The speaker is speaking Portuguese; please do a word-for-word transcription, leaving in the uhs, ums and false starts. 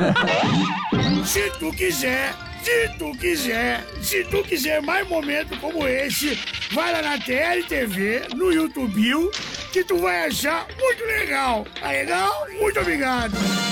Se tu quiser, se tu quiser, se tu quiser mais momentos como esse, vai lá na T L T V, no YouTube, que tu vai achar muito legal. Tá legal? Muito obrigado.